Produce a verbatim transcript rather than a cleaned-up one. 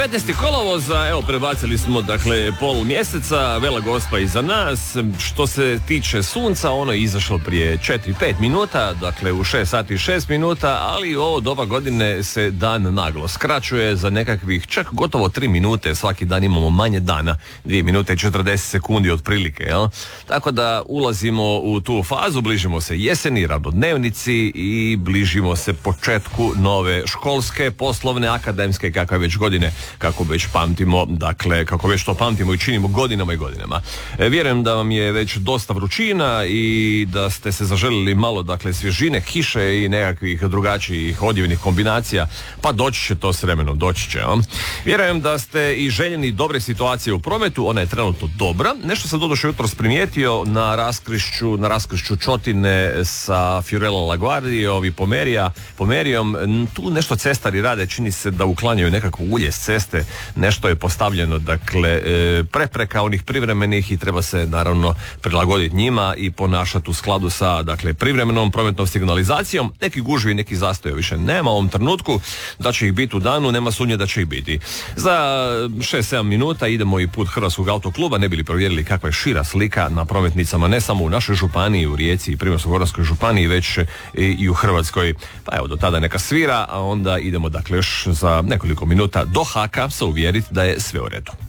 devetnaesti kolovoza, evo prebacili smo dakle pol mjeseca, Vela Gospa iza nas. Što se tiče sunca, ono je izašlo prije četiri pet minuta, dakle u šest sati i šest minuta, ali u ovo doba godine se dan naglo skraćuje za nekakvih čak gotovo tri minute, svaki dan imamo manje dana, dvije minute i četrdeset sekundi otprilike, jel? Tako da ulazimo u tu fazu, bližimo se jeseni, ravnodnevnici i bližimo se početku nove školske, poslovne, akademske, kakve već godine, kako već pamtimo, dakle, kako već to pamtimo i činimo godinama i godinama. E, vjerujem da vam je već dosta vrućina i da ste se zaželili malo, dakle, svježine, kiše i nekakvih drugačijih odjevnih kombinacija, pa doći će to s vremenom, doći će. A? Vjerujem da ste i željeni dobre situacije u prometu, ona je trenutno dobra. Nešto sam doduše jutros primijetio na raskrišću, na raskrišću Čotine sa Fiorella LaGuardia i Pomerija, Pomerijom, tu nešto cestari rade, čini se da uklanjaju nekako ulje s ceste, nešto je postavljeno, dakle, prepreka onih privremenih i treba se naravno prilagoditi njima i ponašati u skladu sa, dakle, privremenom prometnom signalizacijom. Neki gužvi, neki zastoje više nema u ovom trenutku, da će ih biti u danu, nema sumnje da će ih biti. Za šest sedam minuta idemo i put Hrvatskog autokluba, ne bi li provjerili kakva je šira slika na prometnicama, ne samo u našoj županiji, u Rijeci i Primorsko-goranskoj županiji, već i u Hrvatskoj. Pa evo, do tada neka svira, a onda idemo, dakle, još za nekoliko minuta do Haka se uvjeriti da je sve u redu.